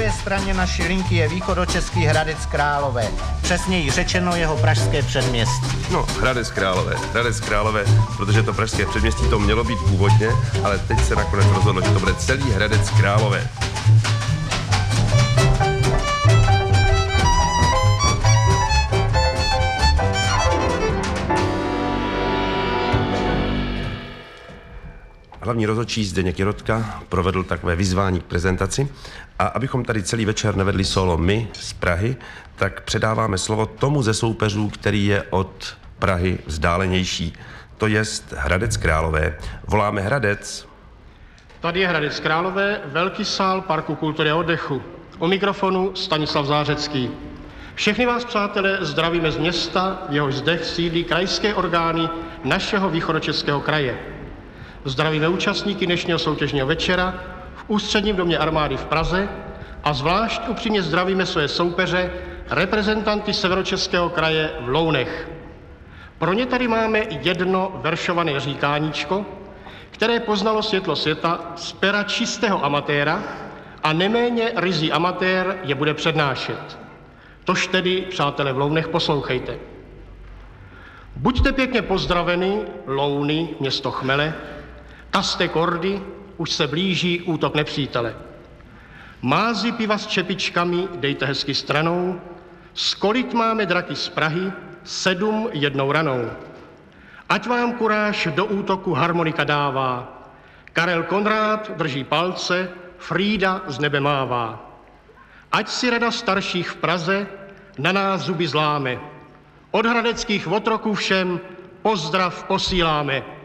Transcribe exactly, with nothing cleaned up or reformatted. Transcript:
pravé straně naší linky je východočeský Hradec Králové, přesněji řečeno jeho pražské předměstí. No, Hradec Králové, Hradec Králové, protože to pražské předměstí to mělo být původně, ale teď se nakonec rozhodlo, že to bude celý Hradec Králové. Hlavní rozhodčí Zdeněk Jirotka provedl takové vyzvání k prezentaci a abychom tady celý večer nevedli solo my z Prahy, tak předáváme slovo tomu ze soupeřů, který je od Prahy vzdálenější, to jest Hradec Králové. Voláme Hradec. Tady je Hradec Králové, velký sál Parku kultury a oddechu. U mikrofonu Stanislav Zářecký. Všechny vás, přátelé, zdravíme z města, v jehož zdech sídlí krajské orgány našeho východočeského kraje. Zdravíme účastníky dnešního soutěžního večera v Ústředním domě armády v Praze a zvlášť upřímně zdravíme své soupeře, reprezentanty Severočeského kraje v Lounech. Pro ně tady máme jedno veršované říkáníčko, které poznalo světlo světa z pera čistého amatéra a neméně ryzí amatér je bude přednášet. Tož tedy, přátelé v Lounech, poslouchejte. Buďte pěkně pozdraveni, Louny, město chmele, taste kordy, už se blíží útok nepřítele. Mázy piva s čepičkami dejte hezky stranou, skolit máme draky z Prahy, sedm jednou ranou. Ať vám kuráž do útoku harmonika dává, Karel Konrád drží palce, Frýda z nebe mává. Ať si rada starších v Praze na nás zuby zláme, od hradeckých otroků všem pozdrav posíláme.